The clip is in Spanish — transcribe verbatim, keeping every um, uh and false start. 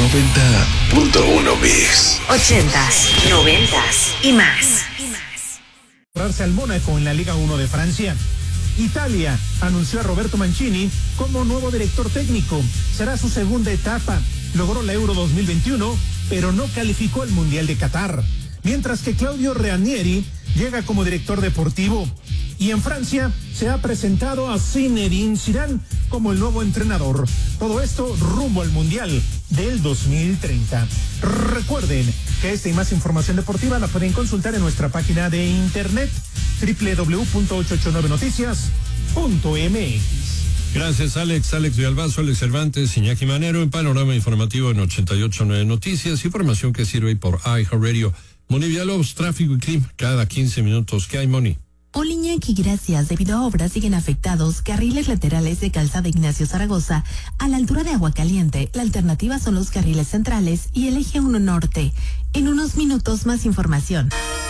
noventa punto uno Mix. Ochentas, noventas y más. Al Mónaco en la Liga uno de Francia. Italia anunció a Roberto Mancini como nuevo director técnico. Será su segunda etapa. Logró la Euro dos mil veintiuno, pero no calificó al Mundial de Qatar. Mientras que Claudio Ranieri llega como director deportivo. Y en Francia se ha presentado a Zinedine Zidane como el nuevo entrenador. Todo esto rumbo al Mundial del dos mil treinta. Recuerden que esta y más información deportiva la pueden consultar en nuestra página de internet doble u doble u doble u punto ochocientos ochenta y nueve noticias punto m x. Gracias, Alex. Alex Villalbazo, Alex Cervantes, Iñaki Manero, en Panorama Informativo en ochenta y ocho punto nueve Noticias. Información que sirve por iHeartRadio. Moni Villalobos, tráfico y clima, cada quince minutos. ¿Qué hay, Moni? Hola, Iñaki, gracias. Debido a obras siguen afectados carriles laterales de Calzada Ignacio Zaragoza a la altura de Aguacaliente. La alternativa son los carriles centrales y el eje uno norte. En unos minutos más información.